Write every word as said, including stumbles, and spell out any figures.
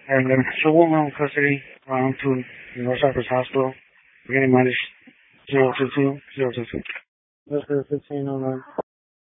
And then so woman in custody, round to North Cypress Hospital. Beginning minus zero two two zero two two. Let's go fifteen oh nine.